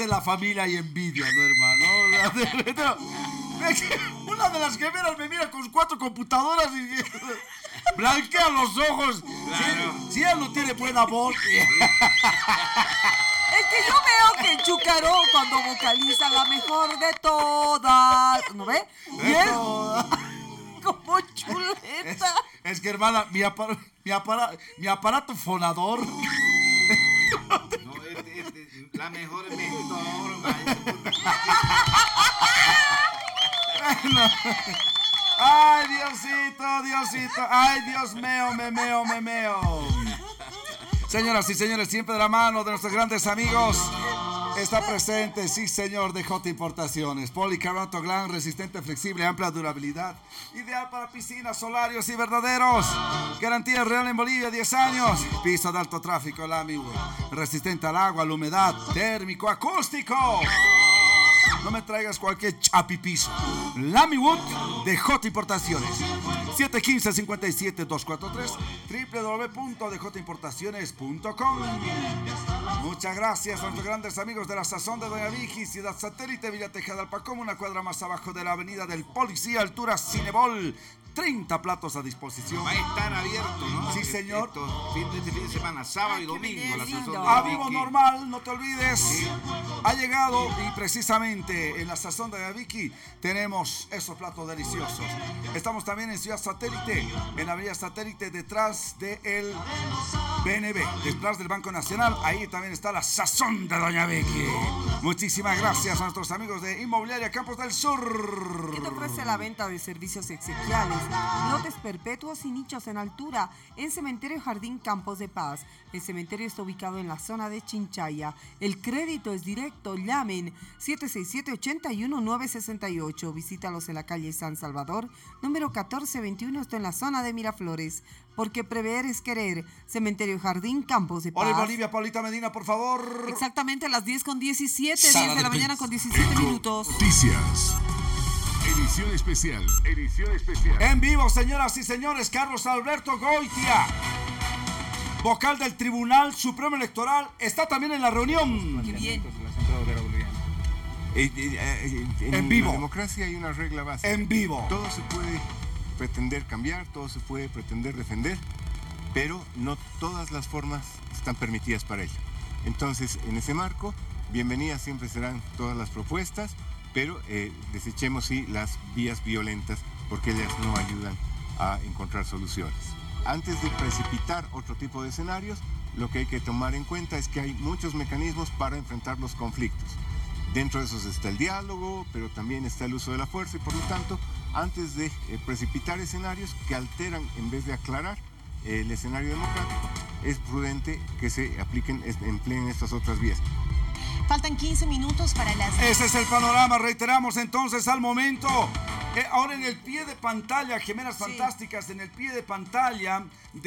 de la familia hay envidia, ¿no, hermano? Una de las gemelas me mira con 4 computadoras y blanquea los ojos. Claro. Si él no tiene buena voz. Es que yo veo que el Chúcaro cuando vocaliza la mejor de todas, ¿no ve? Y él como chuleta. Es que, hermana, mi aparato fonador. No, la mejor es mejor, Ay, Diosito. Ay, Dios mío, me meo. Señoras y señores, siempre de la mano de nuestros grandes amigos está presente, sí señor, DJ Importaciones. Policarbonato Glan, resistente, flexible, amplia durabilidad. Ideal para piscinas, solarios y verdaderos. Garantía real en Bolivia, 10 años. Piso de alto tráfico, Lamiwood. Resistente al agua, a la humedad, térmico, acústico. No me traigas cualquier chapipiso. Lamiwood de J Importaciones. 715-57-243 www.djimportaciones.com. Muchas gracias a nuestros grandes amigos de la Sazón de Doña Vicky, Ciudad Satélite, Villa Tejada, Alpacoma, una cuadra más abajo de la avenida del Policía, altura Cinebol. 30 platos a disposición. Va a estar abierto, ¿no? Sí, señor. Este fin de semana, sábado y domingo. La Sazón de A vivo Vicky. normal, no te olvides. Sí. Ha llegado y precisamente en la Sazón de Vicky tenemos esos platos deliciosos. Estamos también en Ciudad Satélite, en la avenida Satélite, detrás del BNB, detrás del Banco Nacional. Ahí también está la Sazón de Doña Vicky. Muchísimas gracias a nuestros amigos de Inmobiliaria Campos del Sur. ¿Qué te ofrece la venta de servicios exequiales? Lotes perpetuos y nichos en altura en Cementerio Jardín Campos de Paz. El cementerio está ubicado en la zona de Chinchaya. El crédito es directo. Llamen 767-81-968. Visítalos en la calle San Salvador, número 1421. Está en la zona de Miraflores. Porque prever es querer. Cementerio Jardín Campos de Paz. Hola Bolivia, Paulita Medina, por favor. Exactamente a las 10:17, 10 de la mañana con 17 minutos. Noticias. Edición especial. En vivo, señoras y señores, Carlos Alberto Goitia, vocal del Tribunal Supremo Electoral, está también en la reunión. Qué bien. En vivo. La democracia hay una regla básica. En vivo. Todo se puede pretender cambiar, todo se puede pretender defender, pero no todas las formas están permitidas para ello. Entonces, en ese marco, bienvenidas siempre serán todas las propuestas, pero desechemos sí las vías violentas porque ellas no ayudan a encontrar soluciones. Antes de precipitar otro tipo de escenarios, lo que hay que tomar en cuenta es que hay muchos mecanismos para enfrentar los conflictos. Dentro de esos está el diálogo, pero también está el uso de la fuerza y por lo tanto, antes de precipitar escenarios que alteran en vez de aclarar el escenario democrático, es prudente que se empleen estas otras vías. Faltan 15 minutos para las... Ese es el panorama, reiteramos entonces al momento. Ahora en el pie de pantalla, Gemelas Fantásticas, en el pie de pantalla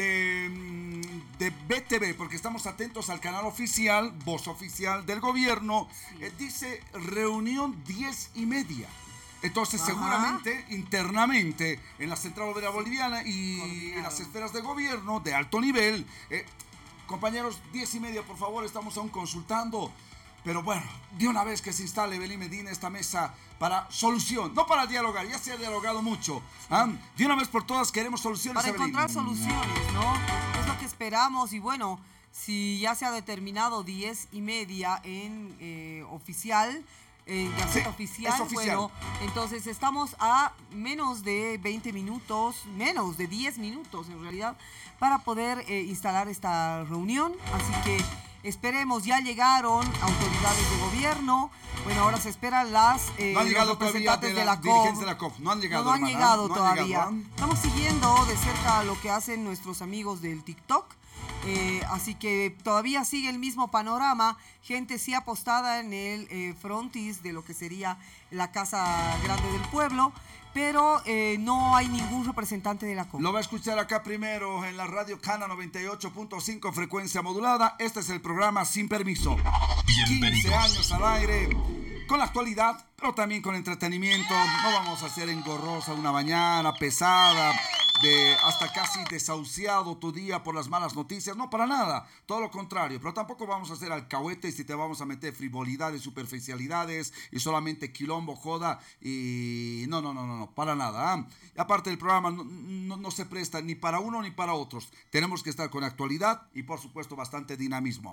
de BTV, porque estamos atentos al canal oficial, voz oficial del gobierno, dice reunión 10:30. Entonces, seguramente, internamente, en la Central Obrera Boliviana y en las esferas de gobierno de alto nivel, compañeros, 10:30, por favor, estamos aún consultando. Pero bueno, de una vez que se instale Evelyn Medina esta mesa para solución, no para dialogar, ya se ha dialogado mucho. De una vez por todas queremos soluciones, para Evelyn. encontrar soluciones, ¿no? Es lo que esperamos y bueno, si ya se ha determinado 10:30 en oficial, Gaceta Oficial, es oficial. Bueno, entonces estamos a menos de 20 minutos, menos de 10 minutos en realidad, para poder instalar esta reunión, así que esperemos, ya llegaron autoridades de gobierno. Bueno, ahora se esperan las no han llegado todavía de la dirigentes de la COP. No han llegado, no han llegado todavía. Han llegado. Estamos siguiendo de cerca lo que hacen nuestros amigos del TikTok. Así que todavía sigue el mismo panorama. Gente sí apostada en el frontis de lo que sería la Casa Grande del Pueblo. Pero no hay ningún representante de la COP. Lo va a escuchar acá primero en la radio Cana 98.5 frecuencia modulada. Este es el programa Sin Permiso. 15 años al aire, con la actualidad, pero también con entretenimiento. No vamos a hacer engorrosa una mañana pesada. hasta casi desahuciado tu día por las malas noticias. No, para nada. Todo lo contrario. Pero tampoco vamos a hacer alcahuetes y te vamos a meter frivolidades, superficialidades y solamente quilombo, joda y... No, para nada. ¿Ah? Y aparte el programa no se presta ni para uno ni para otros. Tenemos que estar con actualidad y por supuesto bastante dinamismo.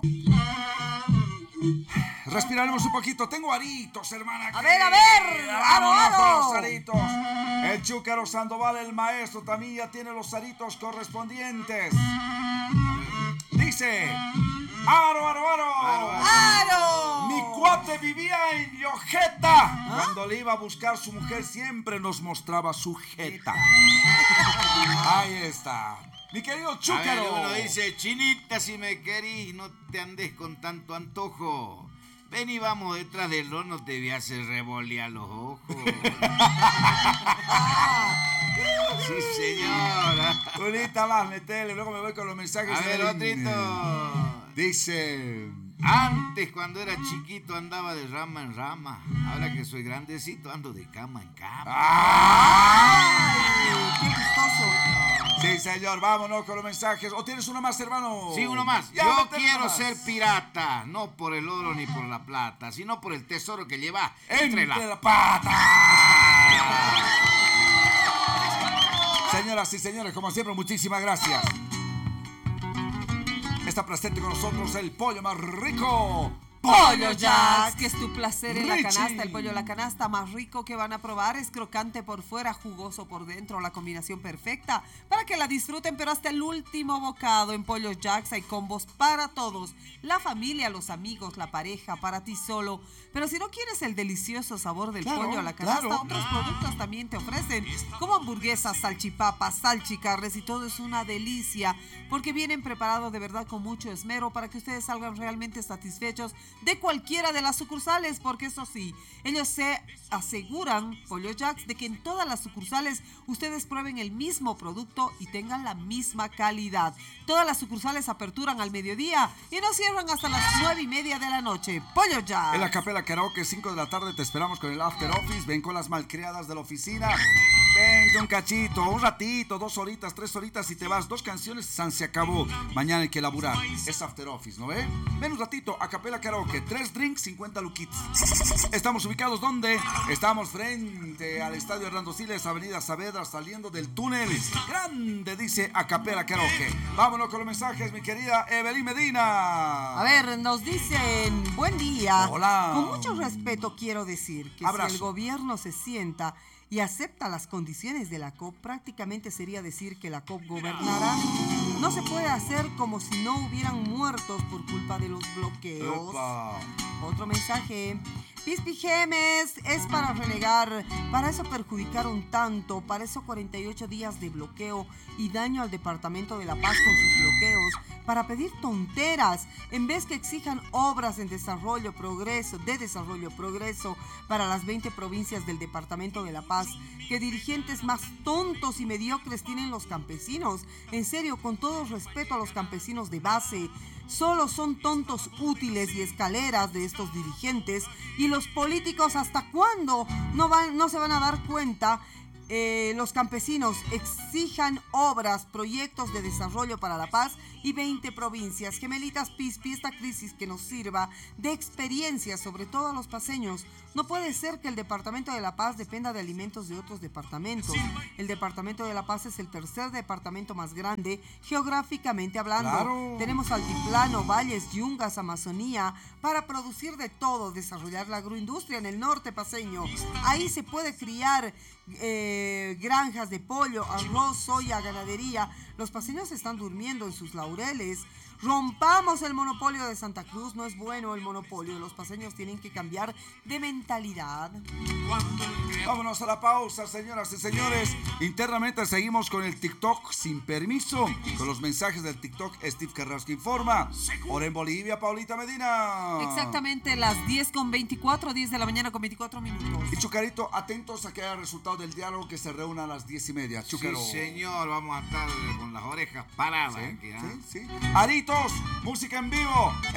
Respiraremos un poquito. Tengo aritos, hermana. A ver. Vámonos con los aritos. El Chúcaro Sandoval, el maestro, también ya tiene los aritos correspondientes. Dice: ¡Aro! Mi cuate vivía en Llojeta. Cuando le iba a buscar su mujer siempre nos mostraba su jeta. Ahí está. Mi querido Chúcaro. Uno dice: Chinita, si me querís, no te andes con tanto antojo. Ven y vamos detrás del ron, no te voy a hacer revolear los ojos. Sí, señora. Unita más, metele, luego me voy con los mensajes. A ver, otrito. Dice: antes, cuando era chiquito, andaba de rama en rama. Ahora que soy grandecito, ando de cama en cama. ¡Ay! ¡Qué gustoso! Sí, señor, vámonos con los mensajes. ¿O tienes uno más, hermano? Sí, uno más. Ya, yo quiero ser pirata, no por el oro ni por la plata, sino por el tesoro que lleva entre la pata. Señoras y señores, como siempre, muchísimas gracias. Está presente con nosotros el pollo más rico. Pollo Jacks, que es tu placer en la Richie. canasta. El pollo, la canasta más rico que van a probar, es crocante por fuera, jugoso por dentro, la combinación perfecta para que la disfruten, pero hasta el último bocado. En Pollo Jacks hay combos para todos, la familia, los amigos, la pareja, para ti solo. Pero si no quieres el delicioso sabor del pollo a la canasta, otros productos también te ofrecen, como hamburguesas, salchipapas, salchicarnes, y todo es una delicia, porque vienen preparados de verdad con mucho esmero para que ustedes salgan realmente satisfechos de cualquiera de las sucursales, porque eso sí, ellos se aseguran, Pollo Jacks, de que en todas las sucursales ustedes prueben el mismo producto y tengan la misma calidad. Todas las sucursales aperturan al mediodía y no cierran hasta las 9:30 de la noche. Pollo Jacks. En la Capela Karaoke, 5 de la tarde, te esperamos con el After Office. Ven con las malcriadas de la oficina. Vente un cachito, un ratito, 2 horitas, 3 horitas y te vas. 2 canciones, se acabó. Mañana hay que laburar. Es After Office, ¿no ve? Ven un ratito a Capela Karaoke. 3 drinks, 50 luquitos. Estamos ubicados ¿dónde? Estamos frente al Estadio Hernando Siles, Avenida Saavedra, saliendo del túnel. Grande, dice a Capela Karaoke. Vámonos con los mensajes, mi querida Evelyn Medina. A ver, nos dicen, buen día. Hola. Con mucho respeto quiero decir que Abrazo. si el gobierno se sienta y acepta las condiciones de la COP, prácticamente sería decir que la COP gobernará. No se puede hacer como si no hubieran muertos por culpa de los bloqueos. Opa. Otro mensaje. Pispi Gemes, es para renegar, para eso perjudicaron tanto, para eso 48 días de bloqueo y daño al Departamento de La Paz con sus bloqueos, para pedir tonteras, en vez que exijan obras en desarrollo, progreso para las 20 provincias del Departamento de La Paz. ¿Qué dirigentes más tontos y mediocres tienen los campesinos? En serio, con todo respeto a los campesinos de base, solo son tontos útiles y escaleras de estos dirigentes, y los políticos, ¿hasta cuándo no se van a dar cuenta? Los campesinos exijan obras, proyectos de desarrollo para La Paz y 20 provincias. Gemelitas Pispi, esta crisis que nos sirva de experiencia, sobre todo a los paseños. No puede ser que el Departamento de La Paz dependa de alimentos de otros departamentos. El Departamento de La Paz es el tercer departamento más grande geográficamente hablando. Claro. Tenemos altiplano, valles, yungas, Amazonía, para producir de todo, desarrollar la agroindustria en el norte paceño. Ahí se puede criar granjas de pollo, arroz, soya, ganadería. Los paceños están durmiendo en sus laureles. Rompamos el monopolio de Santa Cruz. No es bueno el monopolio. Los paceños tienen que cambiar de mentalidad. Vámonos a la pausa, señoras y señores. Internamente seguimos con el TikTok sin permiso, con los mensajes del TikTok. Steve Carrasco informa. Hora en Bolivia, Paulita Medina. Exactamente las 10:24, 10 de la mañana con 24 minutos. Y Chucarito, atentos a que haya resultado del diálogo que se reúna a las 10:30. Chucaro. Sí, señor, vamos a estar con las orejas paradas. Sí, aquí, ¿ah? sí, sí. Aritos, música en vivo.